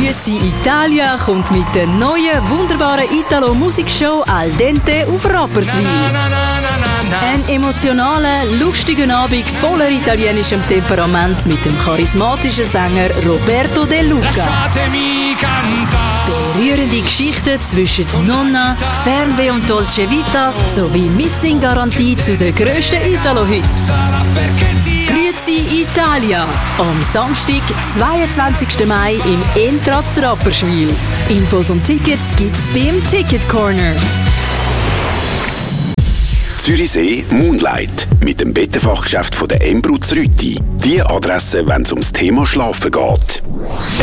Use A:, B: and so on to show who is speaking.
A: Grüezi Italia kommt mit der neuen, wunderbaren Italo-Musikshow Al Dente auf Rapperswil. Ein emotionaler, lustiger Abend voller italienischem Temperament mit dem charismatischen Sänger Roberto De Luca. Berührende Geschichten zwischen Nonna, Fernweh und Dolce Vita sowie Mitsing-Garantie zu den grössten Italo-Hits. Grüezi Italia am Samstag, 22. Mai im Entratz Rapperswil. Infos und Tickets gibt's beim Ticket Corner.
B: Zürichsee Moonlight mit dem Bettenfachgeschäft von der Embruz Rütti. Die Adresse, wenn es ums Thema Schlafen geht.